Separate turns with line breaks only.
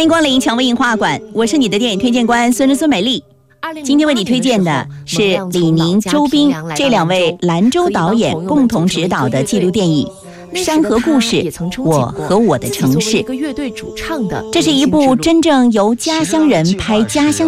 欢迎光临蔷薇映画馆，我是你的电影推荐官孙美丽。今天为你推荐的是李宁、周斌这两位兰州导演共同执导的纪录电影《山河故事：我和我的城市》。这是一部真正由家乡人拍家乡